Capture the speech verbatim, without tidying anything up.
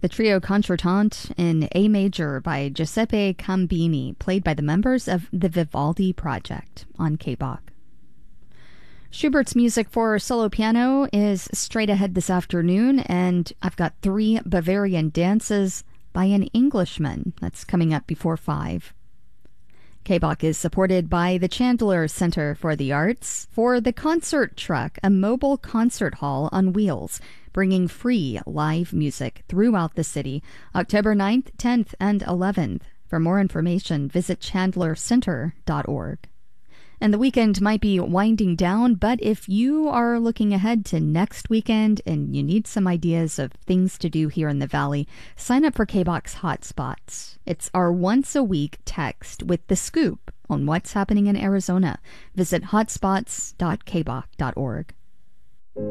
The trio concertante in A major by Giuseppe Cambini, played by the members of the Vivaldi Project on K B O C. Schubert's music for solo piano is straight ahead this afternoon, and I've got three Bavarian dances by an Englishman. That's coming up before five. K B O C is supported by the Chandler Center for the Arts for the Concert Truck, a mobile concert hall on wheels, bringing free live music throughout the city, October ninth, tenth, and eleventh. For more information, visit chandler center dot org. And the weekend might be winding down, but if you are looking ahead to next weekend and you need some ideas of things to do here in the Valley, sign up for K B O C's Hotspots. It's our once-a-week text with the scoop on what's happening in Arizona. Visit hotspots dot k b o c dot org.